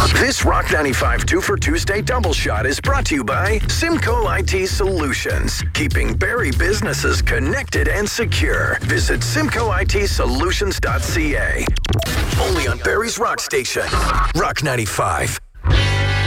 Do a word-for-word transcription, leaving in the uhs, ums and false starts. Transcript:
This Rock ninety-five two for Tuesday double shot is brought to you by Simco I T Solutions, keeping Barrie businesses connected and secure. Visit simco I T solutions dot c a. Only on Barrie's Rock Station, Rock ninety-five.